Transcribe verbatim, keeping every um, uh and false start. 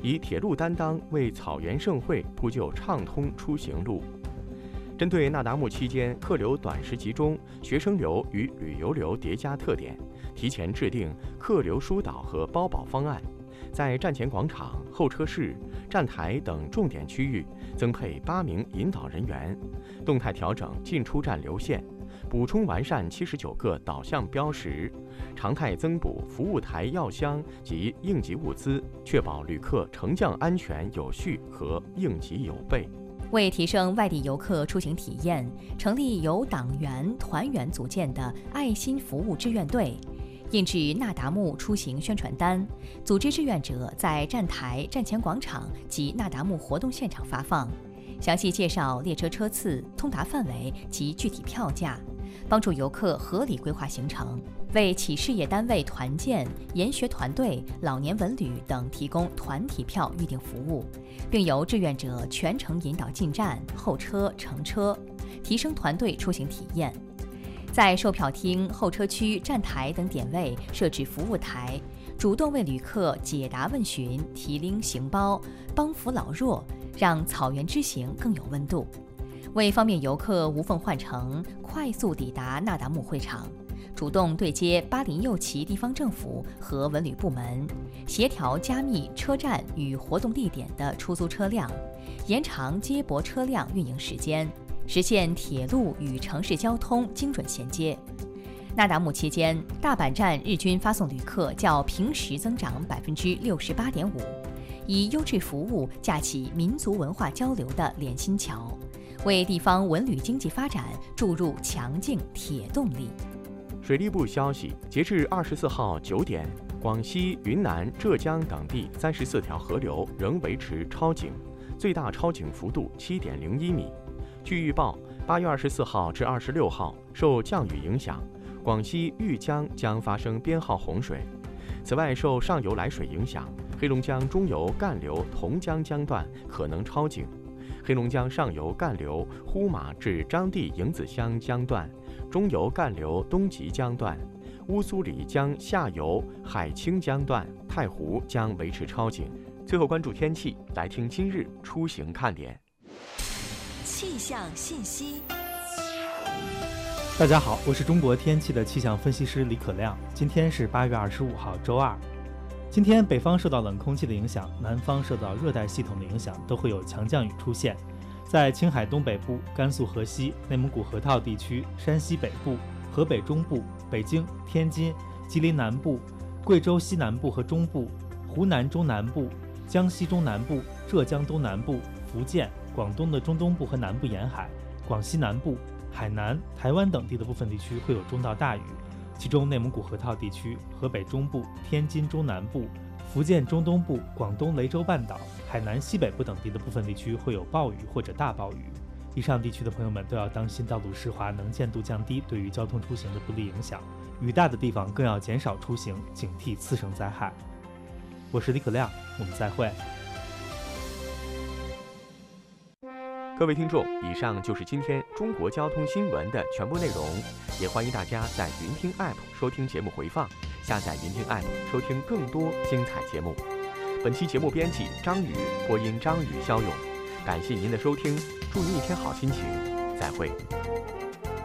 以铁路担当为草原盛会铺就畅通出行路。针对那达慕期间客流短时集中、学生流与旅游流叠加特点，提前制定客流疏导和包保方案，在站前广场、候车室、站台等重点区域增配八名引导人员，动态调整进出站流线，补充完善七十九个导向标识，常态增补服务台药箱及应急物资，确保旅客乘降安全有序和应急有备。 为提升外地游客出行体验，成立由党员、团员组建的爱心服务志愿队，印制那达慕出行宣传单，组织志愿者在站台、站前广场及那达慕活动现场发放，详细介绍列车车次、通达范围及具体票价，帮助游客合理规划行程，为企事业单位团建、研学团队、老年文旅等提供团体票预订服务，并由志愿者全程引导进站、候车、乘车，提升团队出行体验。在售票厅、候车区、站台等点位设置服务台，主动为旅客解答问询、提拎行包、帮扶老弱，让草原之行更有温度。为方便游客无缝换乘、快速抵达那达慕会场，主动对接巴林右旗地方政府和文旅部门，协调加密车站与活动地点的出租车辆，延长接驳车辆运营时间，实现铁路与城市交通精准衔接。那达慕期间，大阪站日均发送旅客较平时增长百分之六十八点五，以优质服务架起民族文化交流的连心桥，为地方文旅经济发展注入强劲铁动力。 水利部消息，截至二十四号九点，广西、云南、浙江等地三十四条河流仍维持超警，最大超警幅度七点零一米。据预报，八月二十四号至二十六号，受降雨影响，广西玉江将发生编号洪水。此外，受上游来水影响，黑龙江中游干流同江江段可能超警，黑龙江上游干流呼马至张地迎子乡江段，中游干流东极江段，乌苏里江下游海清江段、太湖将维持超警。最后关注天气，来听今日出行看点。 气象信息。 大家好，我是中国天气的气象分析师李可亮。今天是八月二十五号，周二。今天北方受到冷空气的影响，南方受到热带系统的影响，都会有强降雨出现。在青海东北部、甘肃河西、内蒙古河套地区、山西北部、河北中部、北京、天津、吉林南部、贵州西南部和中部、湖南中南部、江西中南部、浙江东南部、福建、广东的中东部和南部沿海、广西南部、海南、台湾等地的部分地区会有中到大雨，其中内蒙古河套地区、河北中部、天津中南部、福建中东部、广东雷州半岛、海南西北部等地的部分地区会有暴雨或者大暴雨。以上地区的朋友们都要当心道路湿滑、能见度降低对于交通出行的不利影响，雨大的地方更要减少出行，警惕次生灾害。我是李可亮，我们再会。 各位听众，以上就是今天中国交通新闻的全部内容，也欢迎大家在云听 App 收听节目回放，下载云听 App 收听更多精彩节目。本期节目编辑张宇，播音张宇、肖勇，感谢您的收听，祝您一天好心情，再会。